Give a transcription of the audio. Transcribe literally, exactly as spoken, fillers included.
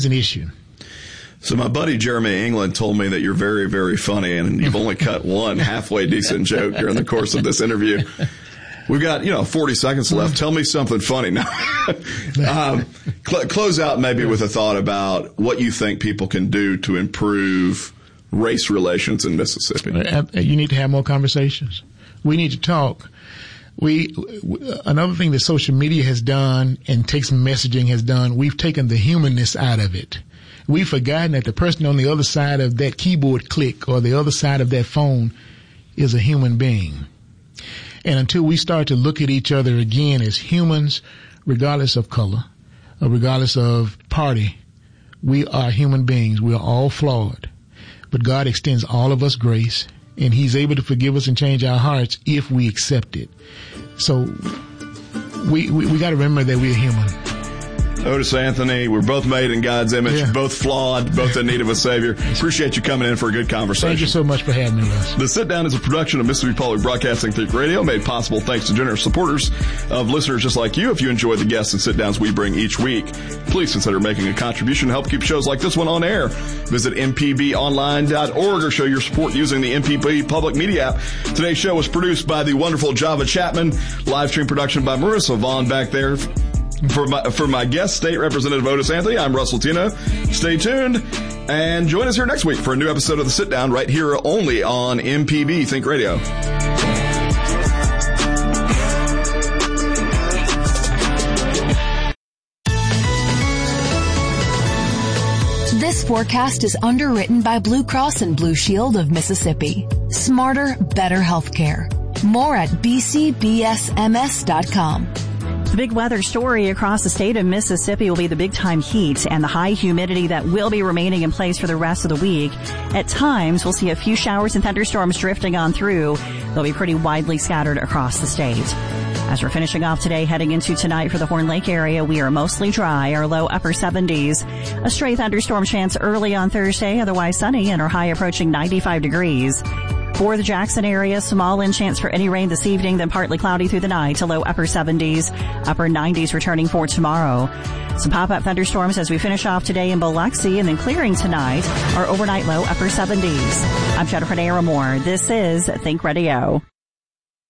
an issue. So my buddy Jeremy England told me that you're very, very funny, and you've only cut one halfway decent joke during the course of this interview. We've got, you know, forty seconds left. Tell me something funny now. um, cl- close out maybe with a thought about what you think people can do to improve race relations in Mississippi. You need to have more conversations. We need to talk. We, another thing that social media has done and text messaging has done, we've taken the humanness out of it. We've forgotten that the person on the other side of that keyboard click or the other side of that phone is a human being. And until we start to look at each other again as humans, regardless of color, or regardless of party, we are human beings. We are all flawed. But God extends all of us grace, and He's able to forgive us and change our hearts if we accept it. So we we, we got to remember that we're human. Otis Anthony, we're both made in God's image, yeah. both flawed, both in need of a Savior. Appreciate you coming in for a good conversation. Thank you so much for having me, Russ. The Sit Down is a production of Mississippi Public Broadcasting Think Radio, made possible thanks to generous supporters of listeners just like you. If you enjoy the guests and sit-downs we bring each week, please consider making a contribution to help keep shows like this one on air. Visit m p b online dot org or show your support using the M P B Public Media app. Today's show was produced by the wonderful Java Chapman, live stream production by Marissa Vaughn back there. For my, for my guest, State Representative Otis Anthony, I'm Russell Tino. Stay tuned and join us here next week for a new episode of The Sit Down right here only on M P B Think Radio. This forecast is underwritten by Blue Cross and Blue Shield of Mississippi. Smarter, better healthcare. More at b c b s m s dot com. The big weather story across the state of Mississippi will be the big-time heat and the high humidity that will be remaining in place for the rest of the week. At times, we'll see a few showers and thunderstorms drifting on through. They'll be pretty widely scattered across the state. As we're finishing off today, heading into tonight for the Horn Lake area, we are mostly dry, our low upper seventies. A stray thunderstorm chance early on Thursday, otherwise sunny, and our high approaching ninety-five degrees. For the Jackson area, small in chance for any rain this evening, then partly cloudy through the night to low upper seventies, upper nineties returning for tomorrow. Some pop-up thunderstorms as we finish off today in Biloxi, and then clearing tonight, our overnight low upper seventies. I'm Jennifer Naramore. This is Think Radio.